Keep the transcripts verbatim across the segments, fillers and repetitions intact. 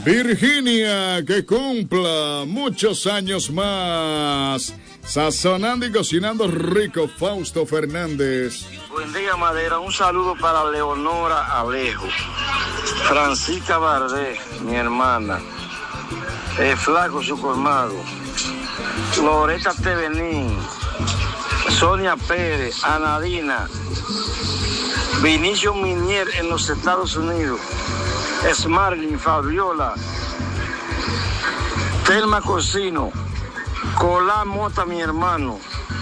Virginia, que cumpla muchos años más. Sazonando y cocinando rico, Fausto Fernández. Buen día, Madera. Un saludo para Leonora Alejo, Francisca Bardé, mi hermana, el Flaco, su colmado, Loreta Tevenín, Sonia Pérez, Anadina, Vinicio Minier en los Estados Unidos, Smarlin, Fabiola, Telma Cocino, Colá Mota, mi hermano,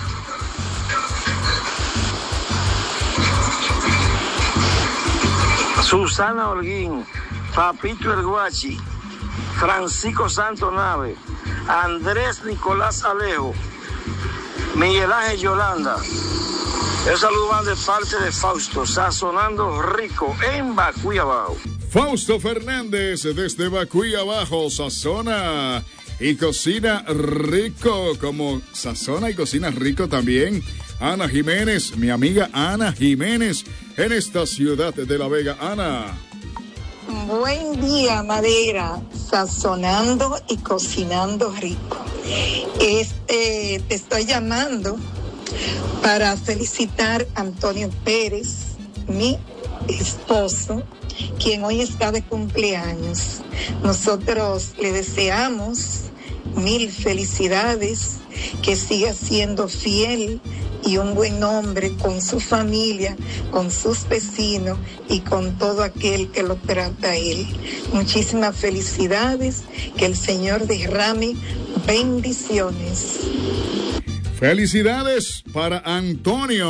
Susana Holguín, Papito El Guachi, Francisco Santo Nave, Andrés Nicolás Alejo, Miguel Ángel Yolanda. El saludo van de parte de Fausto, sazonando rico en Bacuy Abajo. Fausto Fernández desde Bacuy Abajo, sazona y cocina rico, como sazona y cocina rico también Ana Jiménez, mi amiga Ana Jiménez, en esta ciudad de La Vega. Ana. Buen día, Madera, sazonando y cocinando rico. Este, te estoy llamando para felicitar a Antonio Pérez, mi esposo, quien hoy está de cumpleaños. Nosotros le deseamos mil felicidades, que siga siendo fiel y un buen hombre con su familia, con sus vecinos y con todo aquel que lo trata a él. Muchísimas felicidades, que el Señor derrame bendiciones. Felicidades para Antonio.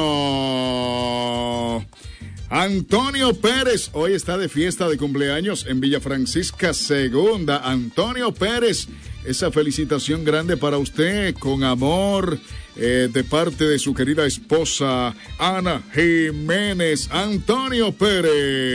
Antonio Pérez, hoy está de fiesta de cumpleaños en Villa Francisca Segunda. Antonio Pérez, esa felicitación grande para usted, con amor, eh, de parte de su querida esposa Ana Jiménez. Antonio Pérez.